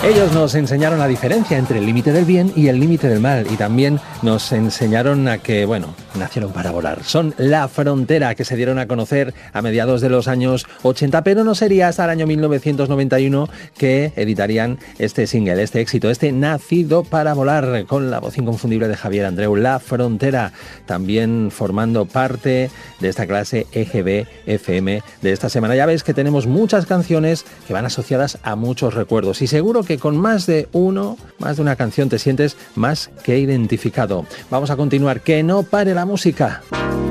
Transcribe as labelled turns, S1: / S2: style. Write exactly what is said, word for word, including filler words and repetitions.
S1: Ellos nos enseñaron la diferencia entre el límite del bien y el límite del mal, y también nos enseñaron a que, bueno, nacieron para volar. Son La Frontera, que se dieron a conocer a mediados de los años ochenta, pero no sería hasta el año mil novecientos noventa y uno que editarían este single, este éxito, este Nacido para volar, con la voz inconfundible de Javier Andreu. La Frontera, también formando parte de esta clase E G B F M de esta semana. Ya ves que tenemos muchas canciones que van asociadas a muchos recuerdos, y seguro que con más de uno, más de una canción te sientes más que identificado. Vamos a continuar, que no pare la música.